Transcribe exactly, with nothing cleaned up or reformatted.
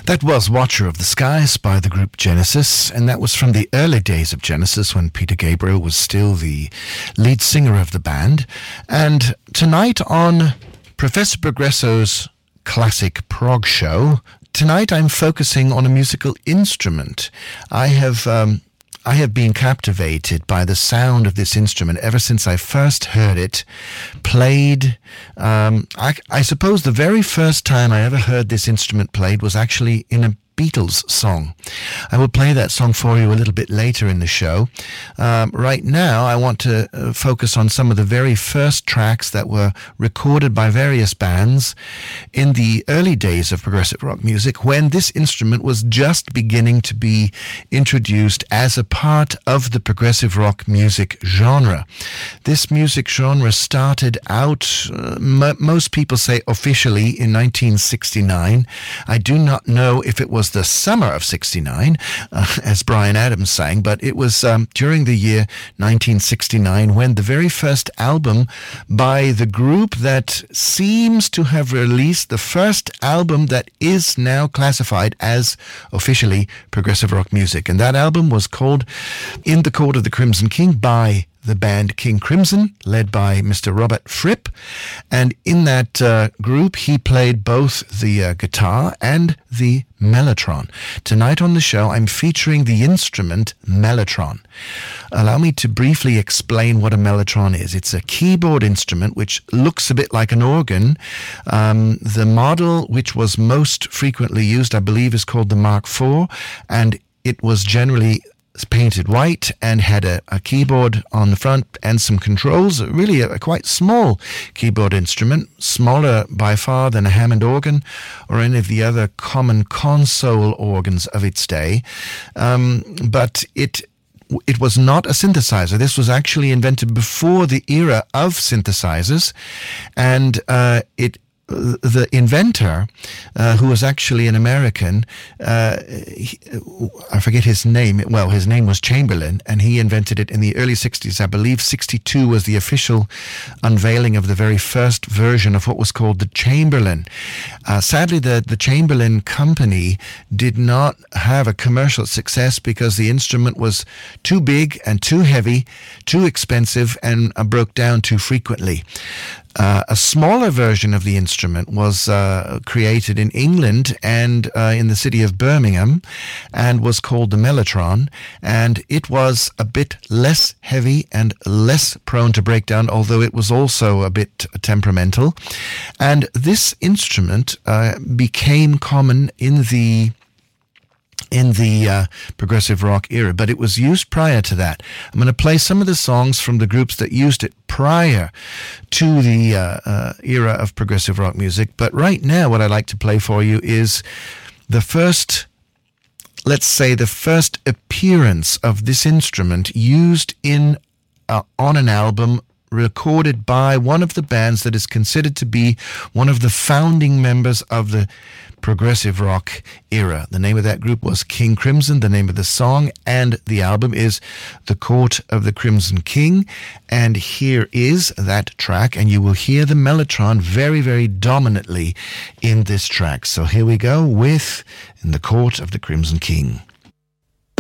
That was Watcher of the Skies by the group Genesis, and that was from the early days of Genesis when Peter Gabriel was still the lead singer of the band. And tonight on Professor Progresso's Classic Prog Show, tonight I'm focusing on a musical instrument. I have... Um, I have been captivated by the sound of this instrument ever since I first heard it played. Um, I, I suppose the very first time I ever heard this instrument played was actually in a Beatles song. I will play that song for you a little bit later in the show. Um, right now, I want to uh, focus on some of the very first tracks that were recorded by various bands in the early days of progressive rock music, when this instrument was just beginning to be introduced as a part of the progressive rock music genre. This music genre started out, uh, m- most people say officially, in nineteen sixty-nine. I do not know if it was the summer of sixty-nine, uh, as Bryan Adams sang, but it was um, during the year nineteen sixty-nine when the very first album by the group that seems to have released the first album that is now classified as officially progressive rock music. And that album was called In the Court of the Crimson King by the band King Crimson, led by Mister Robert Fripp. And in that uh, group, he played both the uh, guitar and the mellotron. Tonight on the show, I'm featuring the instrument mellotron. Allow me to briefly explain what a mellotron is. It's a keyboard instrument which looks a bit like an organ. Um, the model which was most frequently used, I believe, is called the Mark four, and it was generally painted white and had a, a keyboard on the front and some controls. Really a, a quite small keyboard instrument, smaller by far than a Hammond organ or any of the other common console organs of its day. Um, but it It was not a synthesizer. This was actually invented before the era of synthesizers, and uh, it the inventor, uh, who was actually an American, uh, he, I forget his name. Well, his name was Chamberlain, and he invented it in the early sixties. I believe sixty-two was the official unveiling of the very first version of what was called the Chamberlain. Uh, sadly, the, the Chamberlain company did not have a commercial success because the instrument was too big and too heavy, too expensive, and uh, broke down too frequently. Uh, a smaller version of the instrument was uh, created in England and uh, in the city of Birmingham, and was called the mellotron, and it was a bit less heavy and less prone to breakdown, although it was also a bit temperamental. And this instrument uh, became common in the in the uh, progressive rock era, but it was used prior to that. I'm going to play some of the songs from the groups that used it prior to the uh, uh, era of progressive rock music, but right now what I'd like to play for you is the first, let's say the first appearance of this instrument used in uh, on an album recorded by one of the bands that is considered to be one of the founding members of the progressive rock era. The name of that group was King Crimson. The name of the song and the album is The Court of the Crimson King. And here is that track, and you will hear the mellotron very, very dominantly in this track. So here we go with In the Court of the Crimson King.